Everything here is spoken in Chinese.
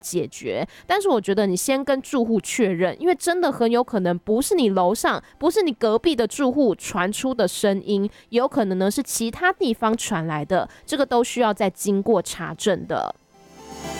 解决。但是我觉得你先跟住户确认，因为真的很有可能不是你楼上，不是你隔壁的住户传出的声音，也有可能呢是其他地方传来的，这个都需要再经过查证的。